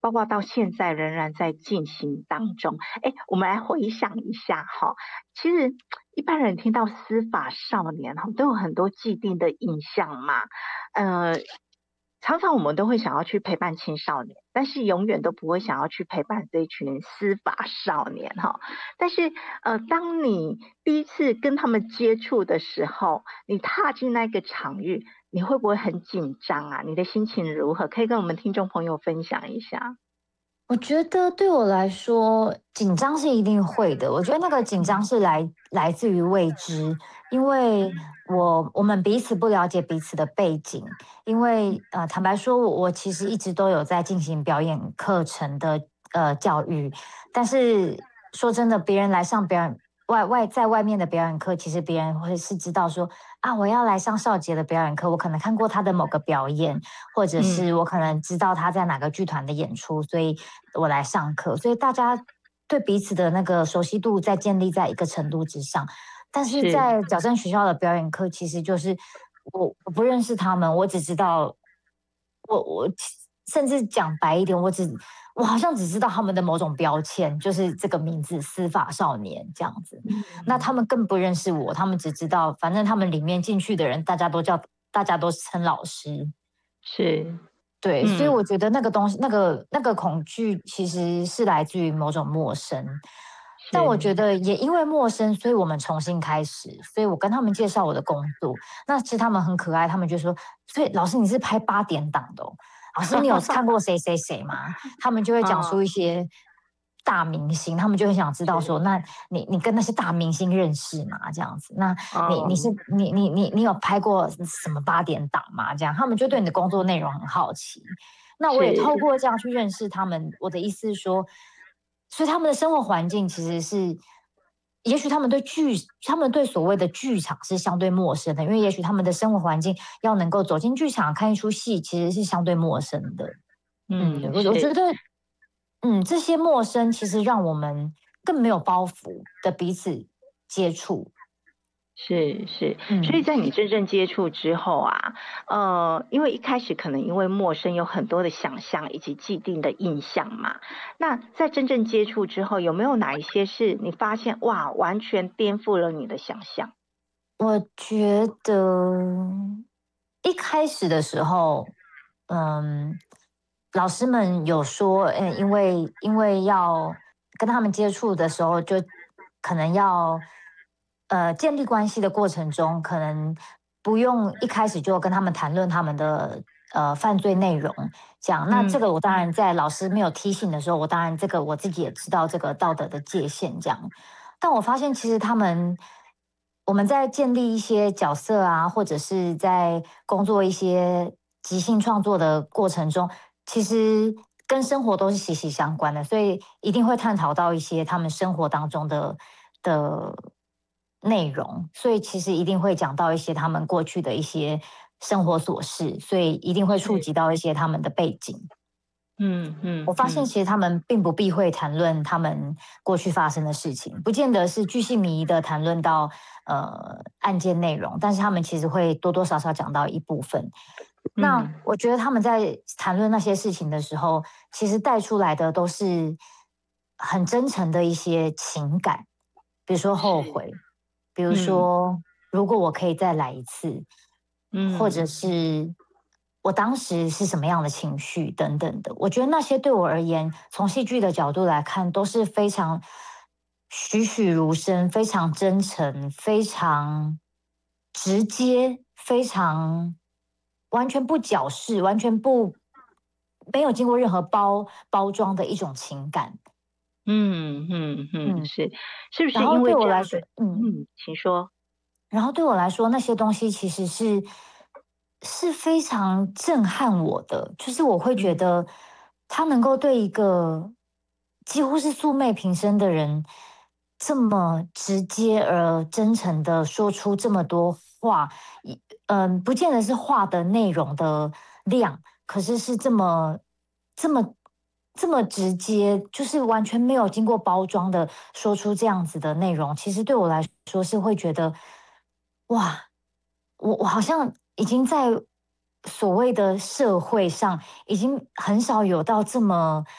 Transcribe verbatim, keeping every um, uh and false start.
包括到现在仍然在进行当中。哎，我们来回想一下哈，其实一般人听到司法少年哈，都有很多既定的印象嘛。呃，常常我们都会想要去陪伴青少年，但是永远都不会想要去陪伴这一群司法少年哈。但是呃，当你第一次跟他们接触的时候，你踏进那个场域，你会不会很紧张啊？你的心情如何？可以跟我们听众朋友分享一下。 我觉得对我来说，紧张是一定会的。我觉得那个紧张嗯是来来自于未知，因为嗯我我们彼此不了解彼此的背景。因为呃，坦白说，我我其实一直都有在进行表演课程的呃教育，但是说真的，别人来上表演外外在外面的表演课，其实别人会是知道说啊，我要来上少杰的表演课，我可能看过他的某个表演，或者嗯， 是我可能知道他在哪个剧团的演出，所以我来上课，所以大家对彼此的那个熟悉度在建立在一个程度之上。但是是在矫正学校的表演课，其实就是我我不认识他们，我只知道我我甚至讲白一点，我只我好像只知道他们的某种标签，就是这个名字"司法少年"这样子。那他嗯们更不认识我，他们只知道反正他们里面进去的人，大家都叫大家都称老师。 是， 对，所以嗯我觉得那个东西，那个那个恐惧其实是来自于某种陌生。但我觉是， 得也因为陌生，所以我们重新开始。所以我跟他们介绍我的工作，那其实他们很可爱，他们就说：“所以老师你是拍八点档的哦，老师你有看过谁谁谁吗？”他们就会讲嗯出一些大明星，他们就会想知道是， 说：“那你你跟那些大明星认识吗？”这样子，那你你是嗯你你你你有拍过什么八点档吗？这样，他们就对你的工作内容很好奇。那我也是透过这样去认识他们。我的意思是说，所以他们的生活环境其实是，也许他们对剧，他们对所谓的剧场是相对陌生的，因为也许他们的生活环境要能够走进剧场看一出戏，其实是相对陌生的。嗯， 嗯是。 我我觉得，嗯，这些陌生其实让我们更没有包袱的彼此接触。 是是，所以嗯。 在你真正接触之后啊，呃，因为一开始可能因为陌生有很多的想象以及既定的印象嘛，那在真正接触之后，有没有哪一些是你发现哇，完全颠覆了你的想象？ 我觉得一开始的时候，嗯，老师们有说，嗯，因为因为要跟他们接触的时候，就可能要呃建立关系的过程中，可能不用一开始就跟他们谈论他们的呃犯罪内容，这样。那这嗯个我当然在老师没有提醒的时候，我当然这个我自己也知道这个道德的界限，这样。但我发现其实他们，我们在建立一些角色啊，或者是在工作一些即兴创作的过程中，其实跟生活都是息息相关的，所以一定会探讨到一些他们生活当中的的内容，所以其实一定会讲到一些他们过去的一些生活琐事，所以一定会触是， 及到一些他们的背景。 嗯我发现嗯嗯其实他们并不避讳谈论他们过去发生的事情，不见得是巨细靡遗的谈论到呃案件内容，但是他们其实会多多少少讲到一部分。那嗯， 我觉得他们在谈论那些事情的时候，其实带出来的都是很真诚的一些情感，比如说后是， 悔，比如嗯说如果我可以再来一次，或者嗯是我当时是什么样的情绪等等的。我觉得那些对我而言，从戏剧的角度来看，都是非常栩栩如生、非常真诚、非常直接、非常完全不矫饰、完全不没有经过任何包包装的一种情感。 嗯嗯嗯， 嗯， 是，是不是然后因为对我来说， 这样的？ 嗯。 嗯，请说。 然后对我来说，那些东西其实是是非常震撼我的，就是我会觉嗯得他能够对一个几乎是素昧平生的人，这么直接而真诚的说出这么多话，一嗯，不见得是话的内容的量，可是是这么这么这么直接，就是完全没有经过包装的说出这样子的内容，其实对我来说是会觉得，哇，我我好像已经在所谓的社会上，已经很少有到这么